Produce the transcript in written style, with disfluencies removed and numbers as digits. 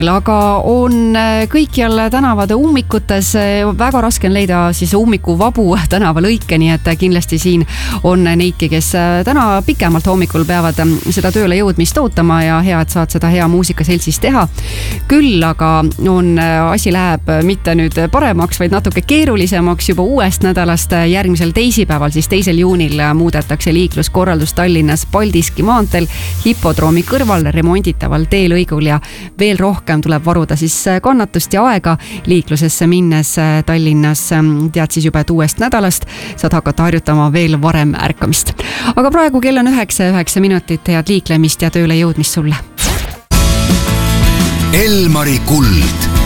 aga on kõikjal tänavade ummikutes väga raske on leida siis ummikuvabu tänavalõike, nii et kindlasti siin on neidki, kes täna pikemalt hommikul peavad seda tööle jõudmist ootama ja hea, et saad seda hea muusikaseltsis teha. Küll aga asi läheb mitte nüüd paremaks, vaid natuke keerulisemaks juba uuest nädalast. Järgmisel teisipäeval, siis 2. juunil muudetakse liikluskorraldus Tallinnas Paldiski maanteel hipodroomi kõrval remonditaval teelõigul ja veel rohkem tuleb varuda siis kannatust ja aega liiklusesse minnes Tallinnas. Tead siis juba, et uuest nädalast saad hakata harjutama veel varem ärkamist. Aga praegu kell on 9 minutit, head liiklemist ja tööle jõudmist sulle. Elmari kuld.